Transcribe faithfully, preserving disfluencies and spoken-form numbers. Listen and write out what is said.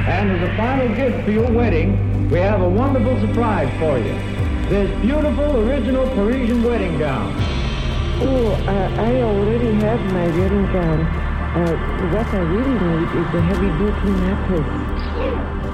And as a final gift for your wedding, we have a wonderful surprise for you. This beautiful original Parisian wedding gown. Oh, uh, I already have my wedding gown. Uh, what I really need is a heavy-duty mattress.